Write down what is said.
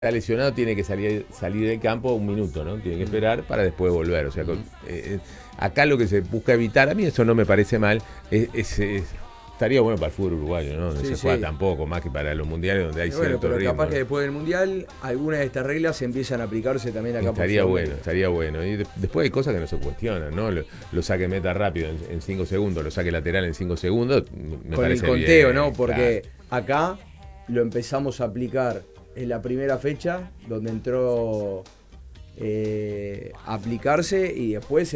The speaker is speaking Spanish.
está lesionado tiene que salir del campo un minuto, ¿no? Tiene que esperar para después volver. O sea, acá lo que se busca evitar, a mí eso no me parece mal, estaría bueno para el fútbol uruguayo, ¿no? No se juega tampoco, más que para los mundiales donde hay cierto pero ritmo. capaz que ¿no? después del mundial algunas de estas reglas empiezan a aplicarse también acá Estaría por bueno, estaría bueno. Y después hay cosas que no se cuestionan, ¿no? Lo saque meta rápido en 5 segundos, lo saque lateral en 5 segundos, me con parece el conteo, bien, ¿no? Porque claro. acá lo empezamos a aplicar en la primera fecha, donde entró a aplicarse y después